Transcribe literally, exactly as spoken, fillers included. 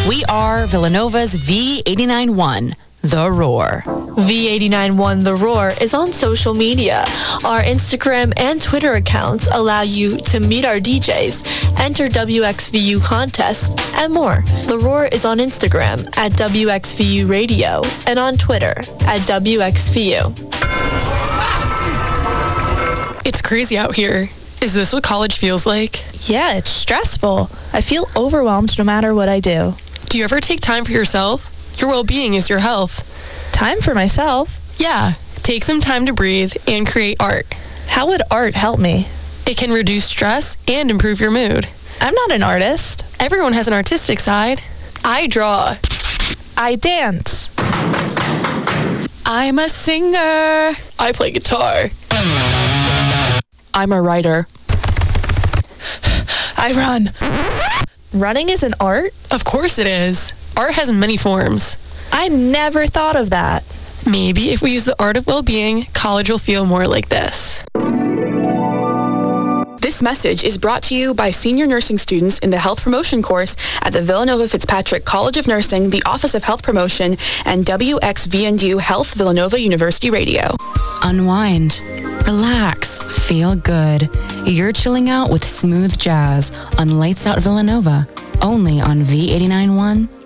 We are Villanova's V eighty-nine point one, The Roar. V eighty-nine point one The Roar is on social media. Our Instagram and Twitter accounts allow you to meet our D Js, enter W X V U contests, and more. The Roar is on Instagram at W X V U Radio and on Twitter at W X V U. It's crazy out here. Is this what college feels like? Yeah, it's stressful. I feel overwhelmed no matter what I do. Do you ever take time for yourself? Your well-being is your health. Time for myself? Yeah, take some time to breathe and create art. How would art help me? It can reduce stress and improve your mood. I'm not an artist. Everyone has an artistic side. I draw. I dance. I'm a singer. I play guitar. I'm a writer. I run. Running is an art? Of course it is. Art has many forms. I never thought of that. Maybe if we use the art of well-being, college will feel more like this. This message is brought to you by senior nursing students in the Health Promotion course at the Villanova Fitzpatrick College of Nursing, the Office of Health Promotion, and W X V N U Health Villanova University Radio. Unwind, relax, feel good. You're chilling out with smooth jazz on Lights Out Villanova, only on V eighty-nine point one